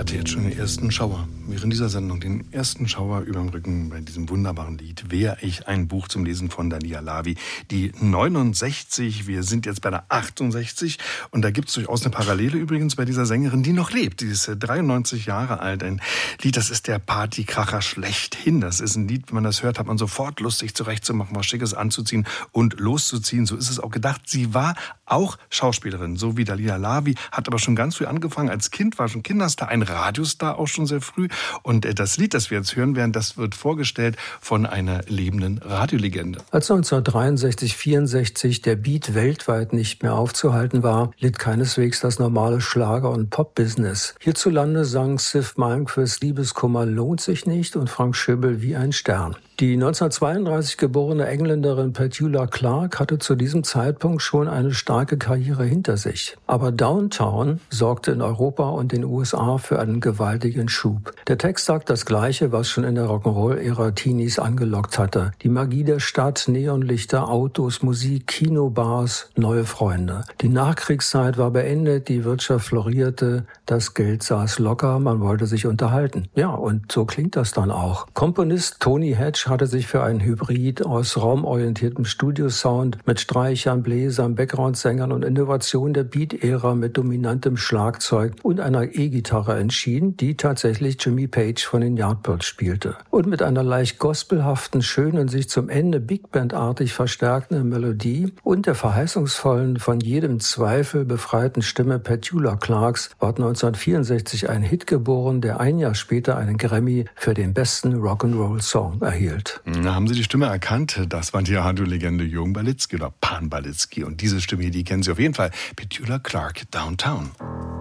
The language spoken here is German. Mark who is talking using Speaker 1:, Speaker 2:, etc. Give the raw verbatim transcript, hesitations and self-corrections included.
Speaker 1: Hatte jetzt schon den ersten Schauer. Während dieser Sendung den ersten Schauer überm Rücken bei diesem wunderbaren Lied Wär ich, ein Buch zum Lesen von Daliah Lavi. Die neunundsechzig, wir sind jetzt bei der achtundsechzig und da gibt es durchaus eine Parallele übrigens bei dieser Sängerin, die noch lebt. Die ist dreiundneunzig Jahre alt. Ein Lied, das ist der Partykracher schlechthin. Das ist ein Lied, wenn man das hört, hat man sofort Lust, sich zurechtzumachen, was Schickes anzuziehen und loszuziehen. So ist es auch gedacht. Sie war auch Schauspielerin, so wie Daliah Lavi, hat aber schon ganz früh angefangen. Als Kind war schon Kinderstar, ein Radiostar auch schon sehr früh. Und das Lied, das wir jetzt hören werden, das wird vorgestellt von einer lebenden Radiolegende.
Speaker 2: Als neunzehnhundertdreiundsechzig, vierundsechzig der Beat weltweit nicht mehr aufzuhalten war, litt keineswegs das normale Schlager- und Pop-Business. Hierzulande sang Sif Malmquist Liebeskummer lohnt sich nicht und Frank Schöbel wie ein Stern. Die neunzehnhundertzweiunddreißig geborene Engländerin Petula Clark hatte zu diesem Zeitpunkt schon eine starke Karriere hinter sich. Aber Downtown sorgte in Europa und den U S A für einen gewaltigen Schub. Der Text sagt das Gleiche, was schon in der Rock'n'Roll-Ära Teenies angelockt hatte. Die Magie der Stadt, Neonlichter, Autos, Musik, Kinobars, neue Freunde. Die Nachkriegszeit war beendet, die Wirtschaft florierte, das Geld saß locker, man wollte sich unterhalten. Ja, und so klingt das dann auch. Komponist Tony Hatch hatte sich für einen Hybrid aus raumorientiertem Studiosound mit Streichern, Bläsern, Backgroundsängern und Innovation der Beat-Ära mit dominantem Schlagzeug und einer E-Gitarre entschieden, die tatsächlich Jimmy Page von den Yardbirds spielte. Und mit einer leicht gospelhaften, schönen, sich zum Ende Big Band-artig verstärkenden Melodie und der verheißungsvollen, von jedem Zweifel befreiten Stimme Petula Clarks ward neunzehnhundertvierundsechzig ein Hit geboren, der ein Jahr später einen Grammy für den besten Rock'n'Roll-Song erhielt.
Speaker 1: Na, haben Sie die Stimme erkannt? Das war die Radiolegende Jürgen Balitzky oder Pan Balitzky. Und diese Stimme hier, die kennen Sie auf jeden Fall. Petula Clark, Downtown.